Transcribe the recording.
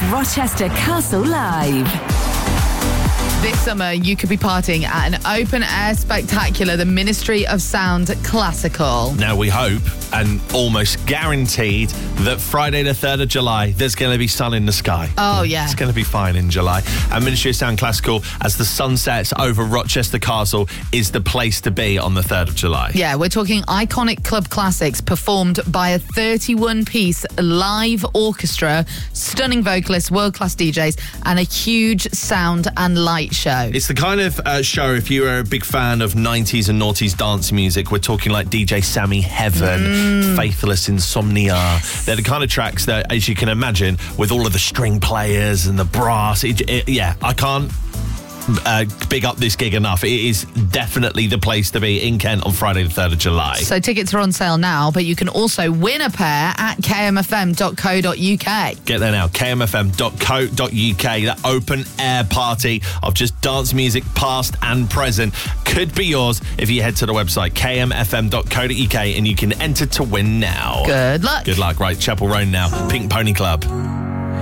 Rochester Castle Live. This summer, you could be partying at an open-air spectacular, the Ministry of Sound Classical. Now, we hope and almost guaranteed that Friday the 3rd of July, there's going to be sun in the sky. Oh, yeah. It's going to be fine in July. And Ministry of Sound Classical, as the sun sets over Rochester Castle, is the place to be on the 3rd of July. Yeah, we're talking iconic club classics performed by a 31-piece live orchestra, stunning vocalists, world-class DJs, and a huge sound and light show. It's the kind of show, if you are a big fan of 90s and noughties dance music, we're talking like DJ Sammy Heaven, Faithless Insomnia. They're the kind of tracks that, as you can imagine, with all of the string players and the brass, I can't big up this gig enough. It is definitely the place to be in Kent on Friday the 3rd of July. So tickets are on sale now, but you can also win a pair at kmfm.co.uk. Get there now, kmfm.co.uk. That open air party of just dance music past and present could be yours if you head to the website kmfm.co.uk and you can enter to win now. Good luck. Good luck. Right, Chapel Roan now, Pink Pony Club.